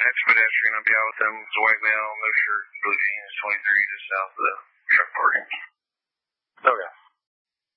next pedestrian I'll be out with him is a white male, no shirt, blue jeans, 23, just south of the truck parking. Okay.